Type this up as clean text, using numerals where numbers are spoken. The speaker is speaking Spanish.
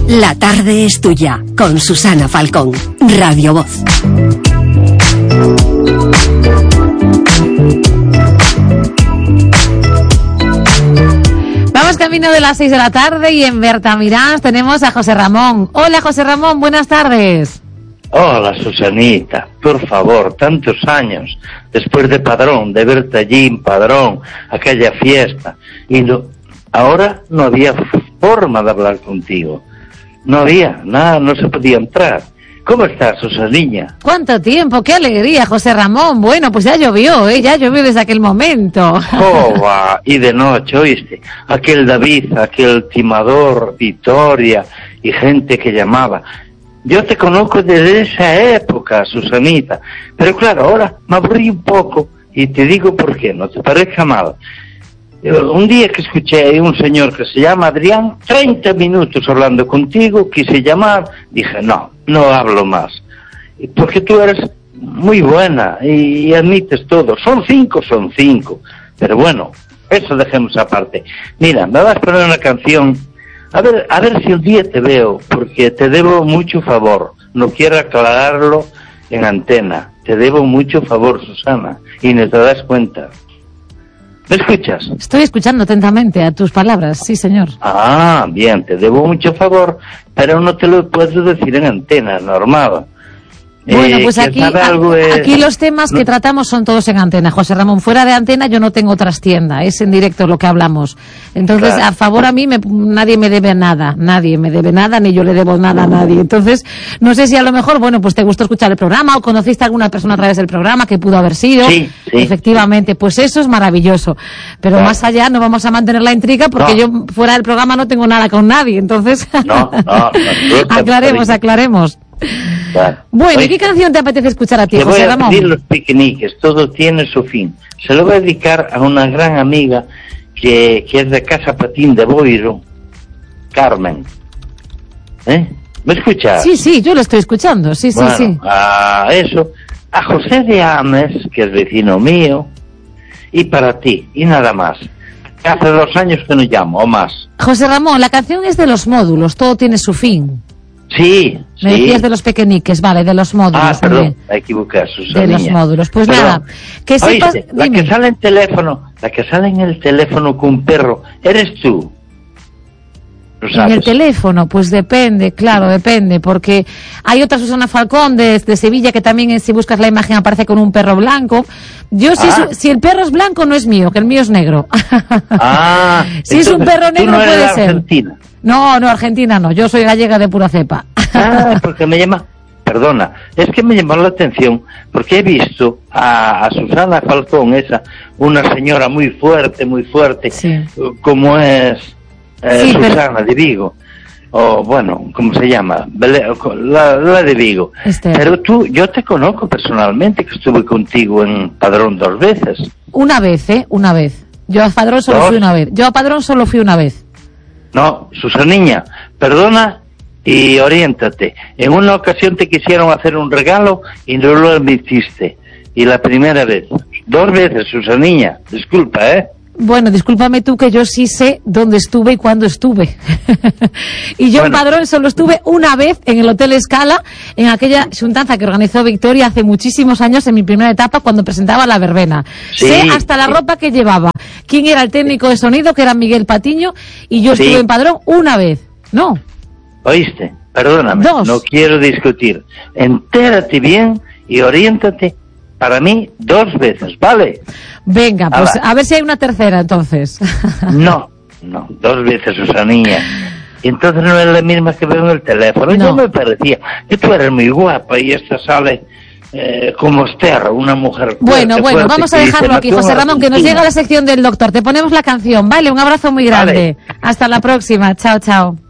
La tarde es tuya, con Susana Falcón, Radio Voz. Vamos camino de las 6 de la tarde y en Bertamirans tenemos a José Ramón. Hola José Ramón, buenas tardes. Hola Susanita, por favor, tantos años después de Padrón, de verte allí en Padrón, aquella fiesta, y ahora no había forma de hablar contigo. No había nada, no se podía entrar. ¿Cómo estás, Susanilla? ¿Cuánto tiempo? ¡Qué alegría, José Ramón! Bueno, pues ya llovió, ya llovió desde aquel momento. ¡Jova! Y de noche, ¿oíste? Aquel David, aquel timador, Victoria, y gente que llamaba. Yo te conozco desde esa época, Susanita. Pero claro, ahora me aburrí un poco, y te digo por qué, no te parezca mal. Un día que escuché a un señor que se llama Adrián, 30 minutos hablando contigo, quise llamar, dije, no hablo más. Porque tú eres muy buena y admites todo. Son cinco. Pero bueno, eso dejemos aparte. Mira, me vas a poner una canción. A ver si un día te veo, porque te debo mucho favor. No quiero aclararlo en antena. Te debo mucho favor, Susana, y no te das cuenta. ¿Me escuchas? Estoy escuchando atentamente a tus palabras, sí, señor. Ah, bien, te debo mucho favor, pero no te lo puedo decir en antena, normal. Bueno, pues aquí los temas que tratamos son todos en antena, José Ramón. Fuera de antena yo no tengo trastienda, es en directo lo que hablamos. Entonces, claro, a favor a mí nadie me debe nada, ni yo le debo nada a nadie. Entonces, no sé si a lo mejor, bueno, pues te gustó escuchar el programa o conociste a alguna persona a través del programa que pudo haber sido. Sí. Efectivamente, pues eso es maravilloso. Pero claro, más allá no vamos a mantener la intriga porque yo fuera del programa no tengo nada con nadie. Entonces, aclaremos. Claro. Bueno, ¿y qué canción te apetece escuchar a ti, José Ramón? Te voy a pedir Los Piqueniques, todo tiene su fin. Se lo voy a dedicar a una gran amiga que es de Casa Patín de Boiro, Carmen. ¿Me escuchas? Sí, yo lo estoy escuchando, sí. A José de Ames, que es vecino mío, y para ti, y nada más. Hace 2 años que no llamo, o más. José Ramón, la canción es de Los Módulos, todo tiene su fin. Sí. Me decías de Los Pequeñiques, vale, de Los Módulos. Ah, perdón, me equivoqué, Susana. De Los Módulos, pues perdón. Nada, que sepas... Oíste, la que sale en el teléfono con un perro, eres tú. En el teléfono, pues depende, porque hay otra Susana Falcón de Sevilla que también, si buscas la imagen, aparece con un perro blanco. Yo, si el perro es blanco, no es mío, que el mío es negro. Si es un perro negro, no puede ser. Argentina. No, Argentina no, yo soy gallega de pura cepa. Porque es que me llamó la atención, porque he visto a Susana Falcón, una señora muy fuerte, sí, como es Susana de Vigo, o bueno, ¿cómo se llama? La de Vigo. Pero yo te conozco personalmente, que estuve contigo en Padrón 2 veces. Una vez. Yo a Padrón solo fui una vez. No, Susaniña, perdona y oriéntate. En una ocasión te quisieron hacer un regalo y no lo admitiste. Y la primera vez. 2 veces, Susaniña. Disculpa, Bueno, discúlpame tú, que yo sí sé dónde estuve y cuándo estuve. Y yo en Padrón solo estuve una vez en el Hotel Escala, en aquella xuntanza que organizó Victoria hace muchísimos años, en mi primera etapa, cuando presentaba La Verbena. Sí, sé hasta la ropa que llevaba, quién era el técnico de sonido, que era Miguel Patiño, y yo estuve en Padrón una vez. ¿No? ¿Oíste? Perdóname, 2. No quiero discutir. Entérate bien y oriéntate. Para mí, 2 veces, ¿vale? Venga, pues a ver si hay una tercera, entonces. No, 2 veces, Susanilla. Y entonces no es la misma que veo en el teléfono. No. Yo me parecía que tú eres muy guapa y esta sale como Esther, una mujer fuerte, Bueno, vamos a dejarlo aquí, José Ramón, que nos llega la sección del doctor. Te ponemos la canción, ¿vale? Un abrazo muy grande. Vale. Hasta la próxima. Chao.